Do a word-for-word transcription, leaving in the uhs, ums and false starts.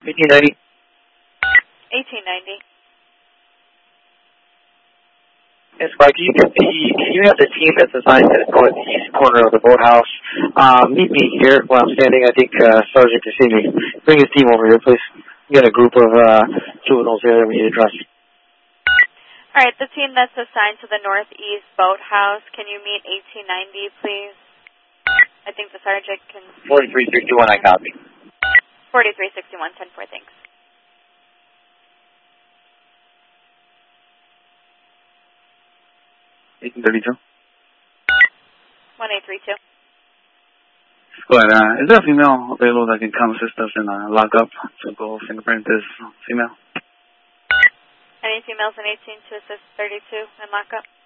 eighteen ninety. eighteen ninety. Yes, Mike, you get the, you have the team that's assigned to the northeast corner of the boathouse. Uh, meet me here where I'm standing. I think uh, Sergeant can see me. Bring his team over here, please. We got a group of uh, juveniles here that we need to address. All right, the team that's assigned to the northeast boathouse, can you meet eighteen ninety, please? I think the sergeant can... forty-three sixty-one, I copy. forty-three sixty-one, ten four, thanks. eighteen thirty-two. one eight three two. Go ahead. Uh, is there a female available that can come assist us in a lockup to go fingerprint this female? Any females in eighteen to assist thirty-two in lockup?